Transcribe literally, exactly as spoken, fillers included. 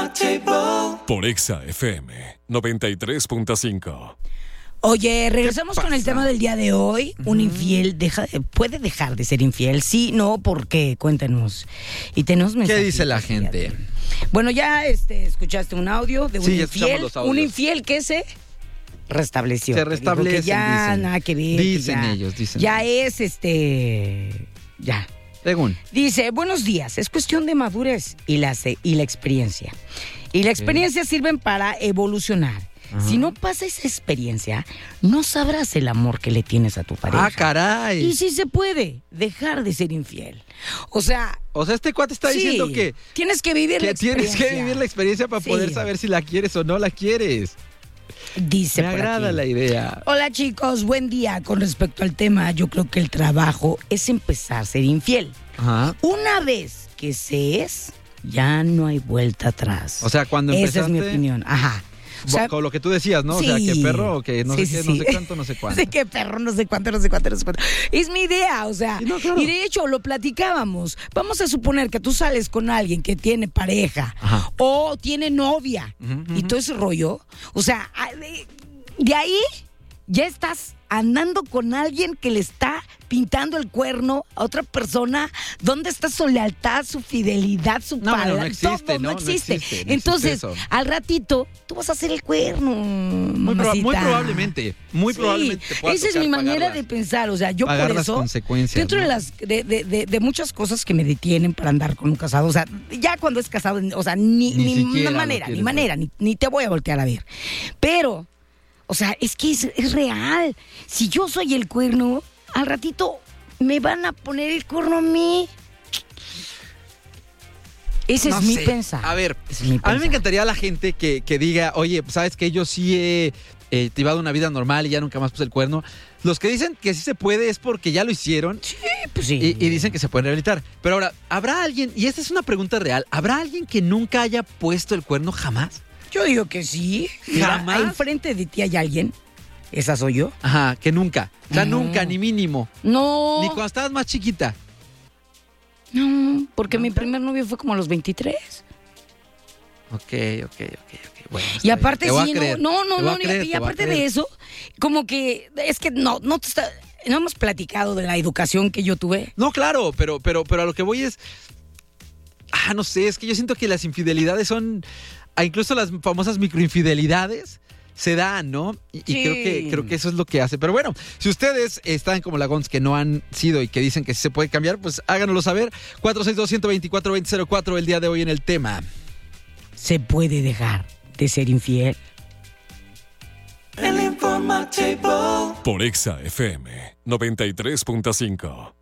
Informativo. Por Exa F M noventa y tres punto cinco. Oye, regresamos con el tema del día de hoy. Un infiel deja, puede dejar de ser infiel. Sí, no, ¿por qué? Cuéntanos. Y tenemos ¿Qué dice la gente? Bueno, ya este, escuchaste un audio de un sí, infiel. Los un infiel que se restableció. Se restablece. Que ya dicen. nada que ver. Dicen que ya, ellos, dicen. Ya es este. Ya. Según. Dice, buenos días, es cuestión de madurez y la, y la experiencia. Y la experiencia sí. sirven para evolucionar. Ajá. Si no pasa esa experiencia, no sabrás el amor que le tienes a tu pareja. Ah, caray. Y sí se puede dejar de ser infiel. O sea... O sea, este cuate está sí, diciendo que... Tienes que vivir que la experiencia. tienes que vivir la experiencia para sí. poder saber si la quieres o no la quieres. Dice Me por agrada aquí. la idea. Hola chicos, buen día. Con respecto al tema, yo creo que el trabajo es empezar a ser infiel. Ajá. Una vez que se es, ya no hay vuelta atrás. O sea, cuando empezaste... Esa es mi opinión, ajá. O sea, con lo que tú decías, ¿no? Sí, o sea, que perro, que no sí, sé sí, qué, sí. no sé cuánto, no sé cuánto. Sí, que perro, no sé cuánto, no sé cuánto, no sé cuánto. Es mi idea, o sea. Sí, no, claro. Y de hecho, lo platicábamos. Vamos a suponer que tú sales con alguien que tiene pareja Ajá. o tiene novia uh-huh, uh-huh. y todo ese rollo. O sea, de, de ahí ya estás andando con alguien que le está pintando el cuerno a otra persona. ¿Dónde está su lealtad, su fidelidad, su no, palabra? No, no existe, Todo, no, no existe. No existe no Entonces, existe al ratito, tú vas a hacer el cuerno, muy, proba- muy probablemente, muy sí, probablemente te pueda esa es mi manera de pensar, o sea, yo por las eso, consecuencias, dentro ¿no? de las de, de, de, de muchas cosas que me detienen para andar con un casado, o sea, ya cuando es casado, o sea, ni, ni, ni manera, ni manera, ni, ni te voy a voltear a ver. Pero, o sea, es que es, es real. Si yo soy el cuerno, al ratito me van a poner el cuerno a mí. Ese no es mi sé. pensar. A ver, es mi a mí me encantaría la gente que, que diga, oye, ¿sabes qué? Yo sí he eh, llevado una vida normal y ya nunca más puse el cuerno. Los que dicen que sí se puede es porque ya lo hicieron. Sí, pues sí. Y, y dicen que se pueden rehabilitar. Pero ahora, ¿habrá alguien, y esta es una pregunta real, ¿habrá alguien que nunca haya puesto el cuerno jamás? Yo digo que sí. ¿Jamás? Mira, enfrente de ti hay alguien. ¿Esa soy yo? Ajá, que nunca. O sea, No. nunca, ni mínimo. No. Ni cuando estabas más chiquita. No, porque ¿Nunca? mi primer novio fue como a los veintitrés. Ok, ok, ok, ok. Bueno, Y aparte sí, sí, no, no, no, no, y, y aparte de eso, como que es que no, no te está, no hemos platicado de la educación que yo tuve. No, claro, pero, pero, pero a lo que voy es. Ah, no sé, es que yo siento que las infidelidades son. Ah, incluso las famosas microinfidelidades se dan, ¿no? Y, Sí. y creo que creo que eso es lo que hace. Pero bueno, si ustedes están como la Gons que no han sido y que dicen que sí se puede cambiar, pues háganoslo saber. cuatro seis dos, uno dos cuatro, dos cero cero cuatro el día de hoy en el tema. ¿Se puede dejar de ser infiel? El Informativo. Por Exa F M noventa y tres punto cinco.